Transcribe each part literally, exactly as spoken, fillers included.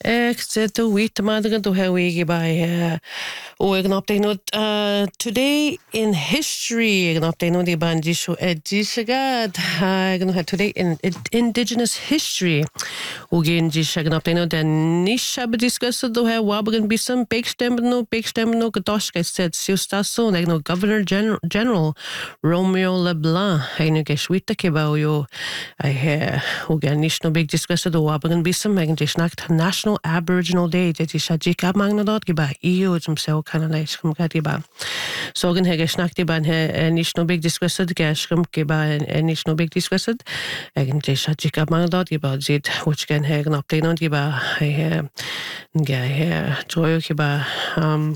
Exit the wheat madagan to Hawaii by oh an update note uh today in history an update note the bandisho edishagad gonna have today in indigenous history again jishagan update note and nisha discuss do have wabagan be some big stem no big stem no kadoshka said siustaso like no governor general general Romeo Leblanc I know get sweet about you I hear again nish no big discuss do wabagan be some making snack national Aboriginal Day that is a jika magnadot giba E U himself kind of nice come giba so gan hege snack di ban he nish no big discussed gashkum giba and nish no big discussed again jisha jika magnadot giba zit which can hege an update on giba I hear ga here joy giba um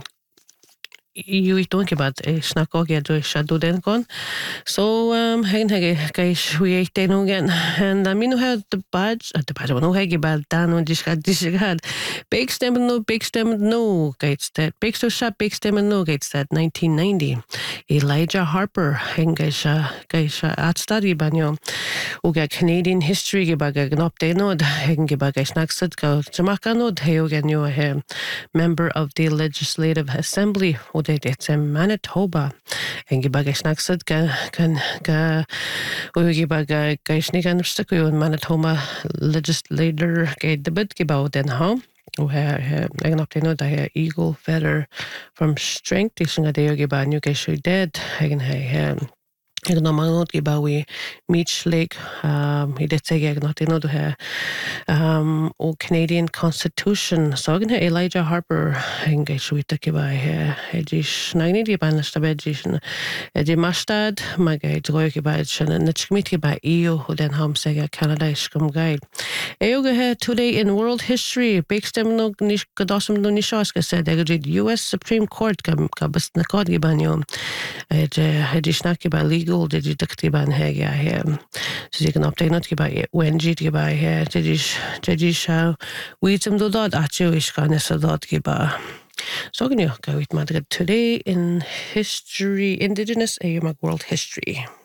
you don't about a snack get to shadow then gone. So um hang hang guys we ate then again and I mean had the badge at the badge no hagi bad down on this had this had big stem no big stem no gates that big so shop big stem no gates that nineteen ninety Elijah Harper hang guys guys at study banyo uga Canadian history giba an update no hang giba guys snack said go Jamaica no again you a member of the Legislative Assembly it's in Manitoba and giba snacksad ga kan ga giba ga gaisnig an stuck in Manitoba legislator gate the bit giba den ha o ha ag up no da eagle feather from strength ising a day giba new gaishu dead hagen ha ag na manot giba we Meech Lake um he did say ag not no do ha um o Canadian Constitution so again Elijah Harper engage with the giba ha edish ninety di ban stabedition edi mastad magay droy giba chen na chmiti ba E U who then ham say Canada iskum guide eoga ha today in world history big stem no nish kadasum no nishaska said ag U S Supreme Court kam kabas na kod gibanyo ed edish nakiba legal did you taktiban hega here so you can update not giba wenji giba here did you did you show we some do that actually is kind of so that giba so can you go with Madrid today in history indigenous a world history